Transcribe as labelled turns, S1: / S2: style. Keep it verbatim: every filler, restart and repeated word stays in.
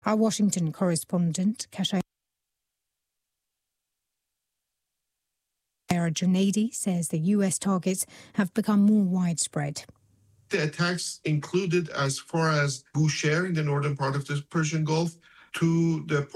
S1: Our Washington correspondent, Kashay Junaidi, says the U S targets have become more widespread.
S2: The attacks included as far as Bushehr in the northern part of the Persian Gulf to the